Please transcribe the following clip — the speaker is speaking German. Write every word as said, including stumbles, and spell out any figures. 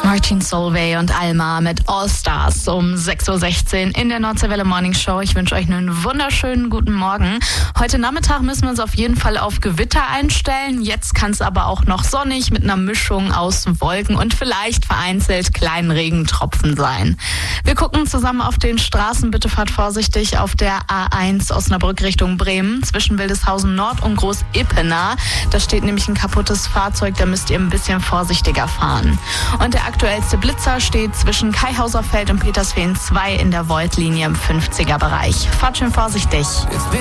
Martin Solveig und Alma mit All Stars um sechs Uhr sechzehn in der Nordseewelle Morning Show. Ich wünsche euch einen wunderschönen guten Morgen. Heute Nachmittag müssen wir uns auf jeden Fall auf Gewitter einstellen. Jetzt kann es aber auch noch sonnig mit einer Mischung aus Wolken und vielleicht vereinzelt kleinen Regentropfen sein. Wir gucken zusammen auf den Straßen. Bitte fahrt vorsichtig auf der A eins Osnabrück Richtung Bremen zwischen Wildeshausen Nord und Groß-Ippener. Da steht nämlich ein kaputtes Fahrzeug, da müsst ihr ein bisschen vorsichtiger fahren. Und der aktuellste Blitzer steht zwischen Kaihauserfeld und Petersfehn zwei in der Voltlinie im fünfziger Bereich. Fahrt schön vorsichtig.